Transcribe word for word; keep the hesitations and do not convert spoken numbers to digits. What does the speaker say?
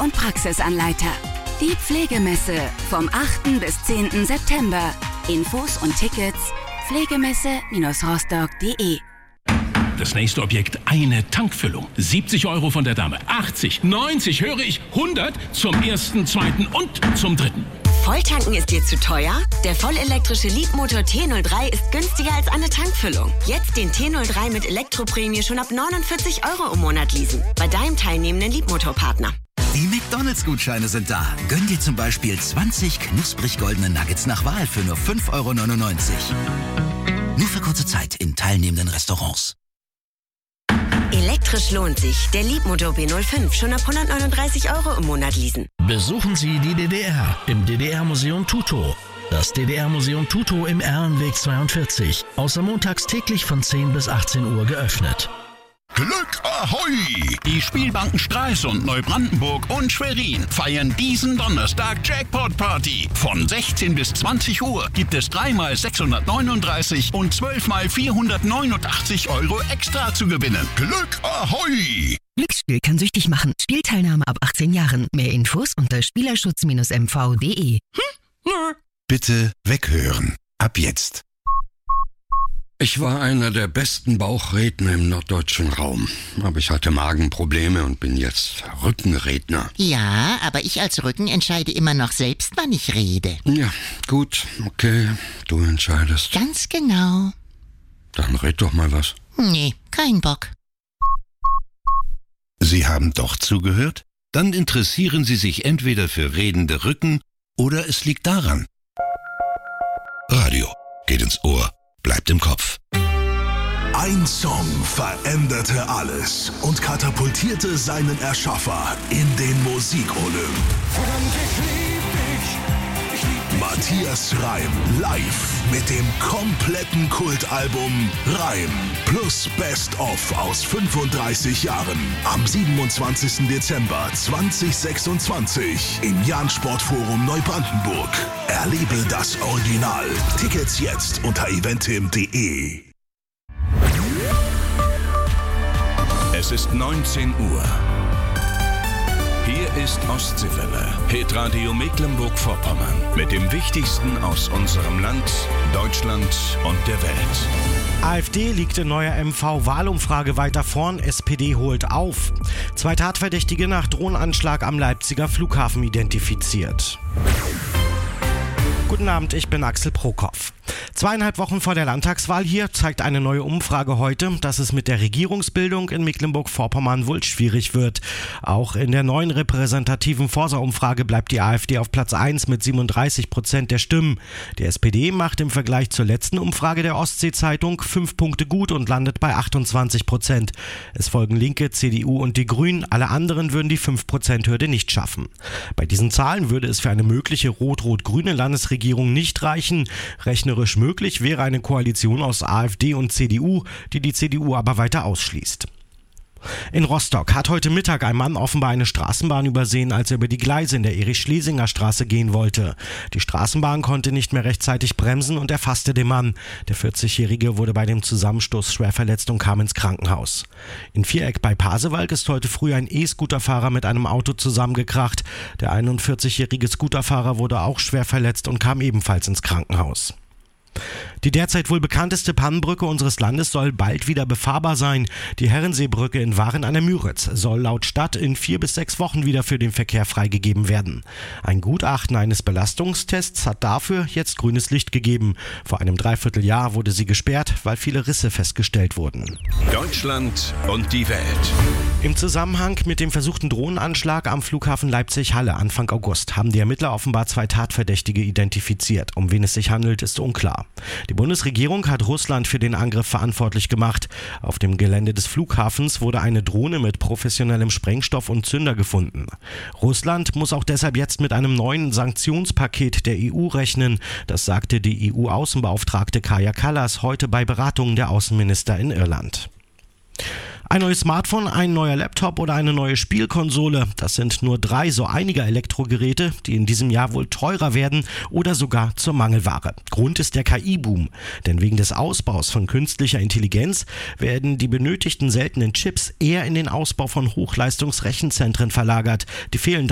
und Praxisanleiter. Die Pflegemesse vom achten bis zehnten September. Infos und Tickets pflegemesse rostock punkt de. Das nächste Objekt, eine Tankfüllung. siebzig Euro von der Dame, achtzig, neunzig, höre ich, hundert zum ersten, zweiten und zum dritten. Volltanken ist dir zu teuer? Der vollelektrische Leapmotor T null drei ist günstiger als eine Tankfüllung. Jetzt den T null drei mit Elektroprämie schon ab neunundvierzig Euro im Monat leasen. Bei deinem teilnehmenden Leapmotor-Partner. Die McDonalds-Gutscheine sind da. Gönn dir zum Beispiel zwanzig knusprig goldene Nuggets nach Wahl für nur fünf Euro neunundneunzig. Nur für kurze Zeit in teilnehmenden Restaurants. Elektrisch lohnt sich. Der Leapmotor B null fünf schon ab hundertneununddreißig Euro im Monat leasen. Besuchen Sie die D D R im D D R-Museum Tutow. Das D D R-Museum Tutow im Ehrenweg zweiundvierzig. Außer montags täglich von zehn bis achtzehn Uhr geöffnet. Glück Ahoi! Die Spielbanken Stralsund, Neubrandenburg und Schwerin feiern diesen Donnerstag Jackpot Party. Von sechzehn bis zwanzig Uhr gibt es drei mal sechshundertneununddreißig und zwölf mal vierhundertneunundachtzig Euro extra zu gewinnen. Glück Ahoi! Glücksspiel kann süchtig machen. Spielteilnahme ab achtzehn Jahren. Mehr Infos unter spielerschutz m v punkt de. Hm? Bitte weghören. Ab jetzt. Ich war einer der besten Bauchredner im norddeutschen Raum. Aber ich hatte Magenprobleme und bin jetzt Rückenredner. Ja, aber ich als Rücken entscheide immer noch selbst, wann ich rede. Ja, gut, okay, du entscheidest. Ganz genau. Dann red doch mal was. Nee, kein Bock. Sie haben doch zugehört? Dann interessieren Sie sich entweder für redende Rücken oder es liegt daran. Radio geht ins Ohr. Bleibt im Kopf. Ein Song veränderte alles und katapultierte seinen Erschaffer in den Musikolymp. Matthias Reim live mit dem kompletten Kultalbum Reim plus Best of aus fünfunddreißig Jahren am siebenundzwanzigsten Dezember zweitausendsechsundzwanzig im Jahn-Sportforum Neubrandenburg. Erlebe das Original. Tickets jetzt unter eventim punkt de. Es ist neunzehn Uhr. Hier ist Ostseewelle, Hitradio Mecklenburg-Vorpommern mit dem Wichtigsten aus unserem Land, Deutschland und der Welt. AfD liegt in neuer M V-Wahlumfrage weiter vorn, S P D holt auf. Zwei Tatverdächtige nach Drohnenanschlag am Leipziger Flughafen identifiziert. Guten Abend, ich bin Axel Prokop. Zweieinhalb Wochen vor der Landtagswahl hier zeigt eine neue Umfrage heute, dass es mit der Regierungsbildung in Mecklenburg-Vorpommern wohl schwierig wird. Auch in der neuen repräsentativen Forsa-Umfrage bleibt die AfD auf Platz eins mit siebenunddreißig Prozent der Stimmen. Die S P D macht im Vergleich zur letzten Umfrage der Ostsee-Zeitung fünf Punkte gut und landet bei achtundzwanzig Prozent. Es folgen Linke, C D U und die Grünen. Alle anderen würden die fünf Prozent Hürde nicht schaffen. Bei diesen Zahlen würde es für eine mögliche rot-rot-grüne Landesregierung nicht reichen. Rechnerisch möglich wäre eine Koalition aus AfD und C D U, die die C D U aber weiter ausschließt. In Rostock hat heute Mittag ein Mann offenbar eine Straßenbahn übersehen, als er über die Gleise in der Erich-Schlesinger-Straße gehen wollte. Die Straßenbahn konnte nicht mehr rechtzeitig bremsen und erfasste den Mann. Der vierzigjährige wurde bei dem Zusammenstoß schwer verletzt und kam ins Krankenhaus. In Viereck bei Pasewalk ist heute früh ein E-Scooterfahrer mit einem Auto zusammengekracht. Der einundvierzigjährige Scooterfahrer wurde auch schwer verletzt und kam ebenfalls ins Krankenhaus. Die derzeit wohl bekannteste Pannenbrücke unseres Landes soll bald wieder befahrbar sein. Die Herrenseebrücke in Waren an der Müritz soll laut Stadt in vier bis sechs Wochen wieder für den Verkehr freigegeben werden. Ein Gutachten eines Belastungstests hat dafür jetzt grünes Licht gegeben. Vor einem Dreivierteljahr wurde sie gesperrt, weil viele Risse festgestellt wurden. Deutschland und die Welt. Im Zusammenhang mit dem versuchten Drohnenanschlag am Flughafen Leipzig-Halle Anfang August haben die Ermittler offenbar zwei Tatverdächtige identifiziert. Um wen es sich handelt, ist unklar. Die Bundesregierung hat Russland für den Angriff verantwortlich gemacht. Auf dem Gelände des Flughafens wurde eine Drohne mit professionellem Sprengstoff und Zünder gefunden. Russland muss auch deshalb jetzt mit einem neuen Sanktionspaket der E U rechnen. Das sagte die E U-Außenbeauftragte Kaja Kallas heute bei Beratungen der Außenminister in Irland. Ein neues Smartphone, ein neuer Laptop oder eine neue Spielkonsole. Das sind nur drei so einiger Elektrogeräte, die in diesem Jahr wohl teurer werden oder sogar zur Mangelware. Grund ist der K I-Boom. Denn wegen des Ausbaus von künstlicher Intelligenz werden die benötigten seltenen Chips eher in den Ausbau von Hochleistungsrechenzentren verlagert. Die fehlen